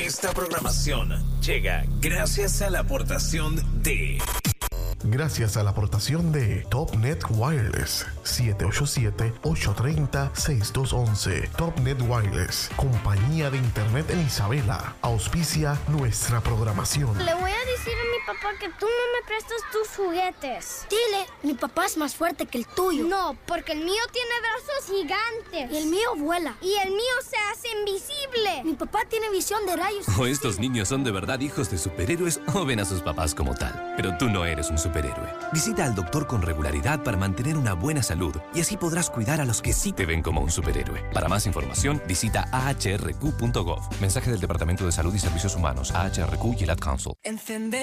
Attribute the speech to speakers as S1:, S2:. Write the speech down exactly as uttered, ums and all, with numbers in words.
S1: Esta programación llega gracias a la aportación de...
S2: Gracias a la aportación de TopNet Wireless, siete ocho siete, ocho tres cero, seis dos uno uno. TopNet Wireless, compañía de internet en Isabela, auspicia nuestra programación.
S3: Le voy a decir a mi papá que tú no me prestas tus juguetes.
S4: Dile, mi papá es más fuerte que el tuyo.
S3: No, porque el mío tiene brazos gigantes.
S4: Y el mío vuela.
S3: Y el mío se hace invisible.
S4: Mi papá tiene visión de rayos.
S5: O estos niños son de verdad hijos de superhéroes o ven a sus papás como tal. Pero tú no eres un superhéroe. Visita al doctor con regularidad para mantener una buena salud y así podrás cuidar a los que sí te ven como un superhéroe. Para más información, visita a h r q punto gov. Mensaje del Departamento de Salud y Servicios Humanos, A H R Q y el Ad Council.
S6: Encender